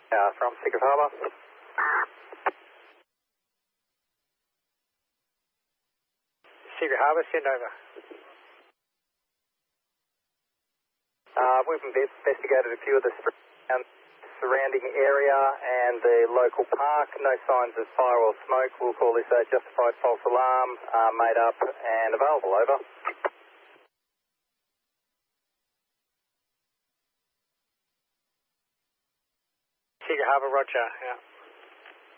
From Secret Harbour. Secret Harbour, send over. We've investigated a few of the surrounding area and the local park. No signs of fire or smoke. We'll call this a justified false alarm, made up and available. Over. Secret Harbour, roger. Yeah.